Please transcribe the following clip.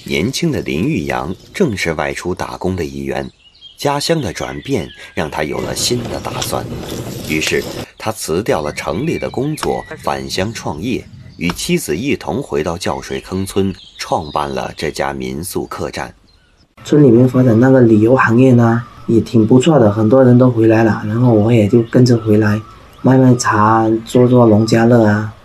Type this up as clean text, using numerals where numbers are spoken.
年轻的林玉阳正是外出打工的一员，家乡的转变让他有了新的打算。于是他辞掉了城里的工作，返乡创业，与妻子一同回到叫水坑村，创办了这家民宿客栈。 村里面发展那个旅游行业呢，也挺不错的，很多人都回来了，然后我也就跟着回来，卖茶，做农家乐啊。